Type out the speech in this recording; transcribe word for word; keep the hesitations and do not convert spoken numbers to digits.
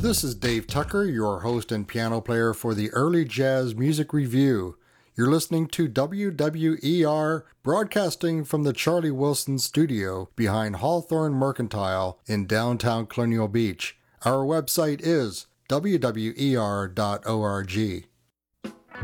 This is Dave Tucker, your host and piano player for the Early Jazz Music Review. You're listening to W W E R, broadcasting from the Charlie Wilson studio behind Hawthorne Mercantile in downtown Colonial Beach. Our website is w w e r dot org.